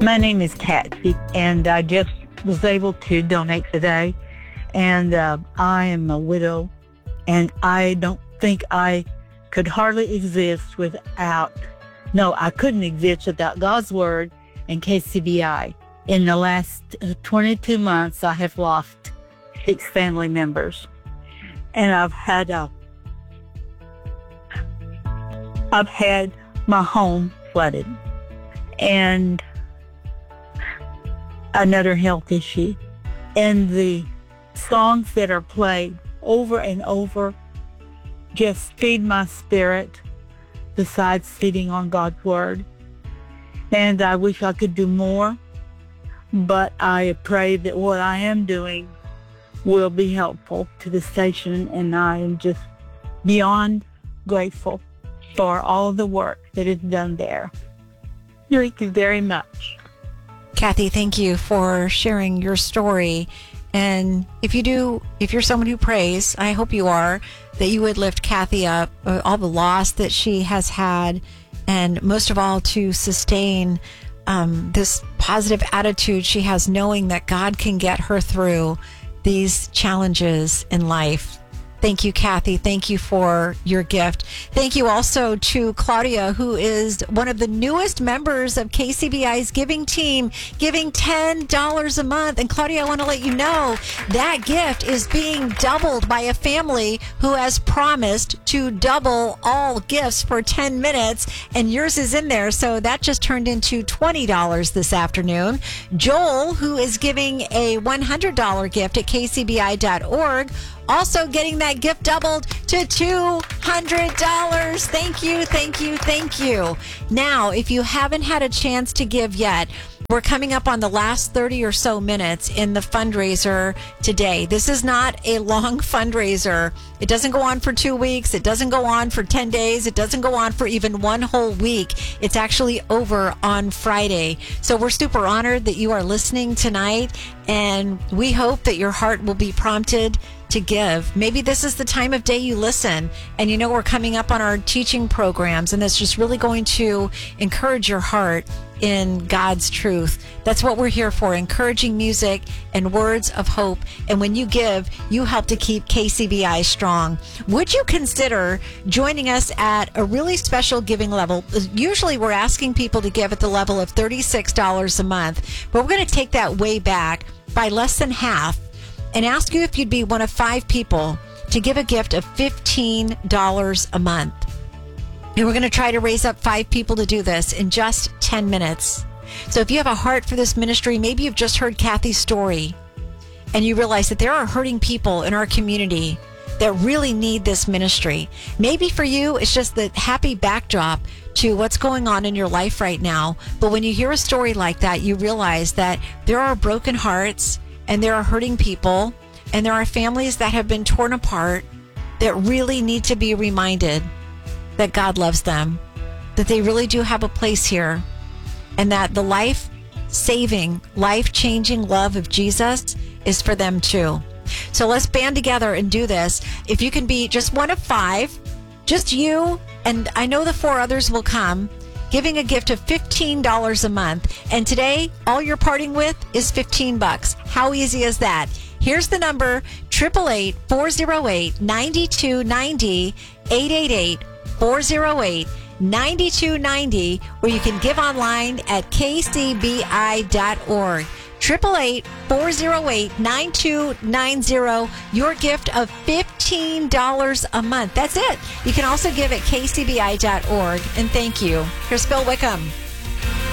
My name is Patsy, and I just was able to donate today. And I am a widow, and I don't think I could hardly exist without, no, I couldn't exist without God's Word and KCBI. In the last 22 months, I have lost 6 family members. And I've had my home flooded and another health issue. And the songs that are played over and over just feed my spirit besides feeding on God's Word. And I wish I could do more, but I pray that what I am doing will be helpful to the station, and I am just beyond grateful for all the work that is done there. Thank you very much. Kathy, thank you for sharing your story. And if you're someone who prays, I hope you are, that you would lift Kathy up, all the loss that she has had, and most of all to sustain this positive attitude she has, knowing that God can get her through these challenges in life. Thank you, Kathy. Thank you for your gift. Thank you also to Claudia, who is one of the newest members of KCBI's giving team, giving $10 a month. And Claudia, I want to let you know that gift is being doubled by a family who has promised to double all gifts for 10 minutes, and yours is in there. So that just turned into $20 this afternoon. Joel, who is giving a $100 gift at kcbi.org, also getting that gift doubled to $200. Thank you, thank you, thank you. Now, if you haven't had a chance to give yet, we're coming up on the last 30 or so minutes in the fundraiser today. This is not a long fundraiser. It doesn't go on for 2 weeks. It doesn't go on for 10 days. It doesn't go on for even one whole week. It's actually over on Friday. So we're super honored that you are listening tonight, and we hope that your heart will be prompted to give. Maybe this is the time of day you listen, and you know we're coming up on our teaching programs, and that's just really going to encourage your heart in God's truth. That's what we're here for, encouraging music and words of hope. And when you give, you help to keep KCBI strong. Would you consider joining us at a really special giving level? Usually we're asking people to give at the level of $36 a month, but we're going to take that way back by less than half and ask you if you'd be one of 5 people to give a gift of $15 a month. And we're going to try to raise up 5 people to do this in just 10 minutes. So if you have a heart for this ministry, maybe you've just heard Kathy's story and you realize that there are hurting people in our community that really need this ministry. Maybe for you, it's just the happy backdrop to what's going on in your life right now. But when you hear a story like that, you realize that there are broken hearts, and there are hurting people, and there are families that have been torn apart that really need to be reminded that God loves them, that they really do have a place here, and that the life-saving, life-changing love of Jesus is for them too. So let's band together and do this. If you can be just one of 5, just you, and I know the 4 others will come, giving a gift of $15 a month. And today, all you're parting with is $15. How easy is that? Here's the number, 888-408-9290, 888-408-9290, where you can give online at kcbi.org. 888-408-9290, your gift of $15 a month. That's it. You can also give at kcbi.org. And thank you. Here's Phil Wickham.